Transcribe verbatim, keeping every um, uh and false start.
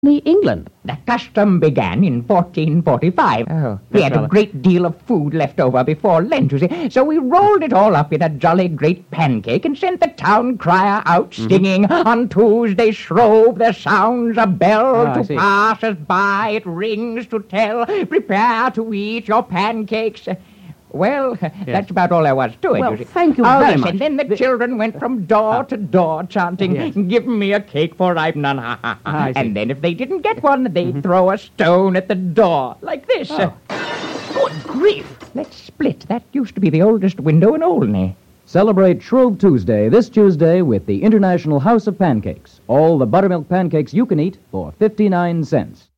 England. The custom began in fourteen forty-five. Oh, we had rather... a great deal of food left over before Lent, you see, so we rolled it all up in a jolly great pancake and sent the town crier out mm-hmm. singing, "On Tuesday Shrove there sounds a bell, oh, to passers-by it rings to tell, prepare to eat your pancakes." Well, yes. That's about all there was to it. Well, you see. thank you oh, very yes, much. And then the, the children went from door to door chanting, yes. "Give me a cake, for I've none." Ha, ha, ha. I And then if they didn't get one, they'd mm-hmm. throw a stone at the door, like this. Oh. Good grief! Let's split. That used to be the oldest window in Olney. Celebrate Shrove Tuesday this Tuesday with the International House of Pancakes. All the buttermilk pancakes you can eat for fifty-nine cents.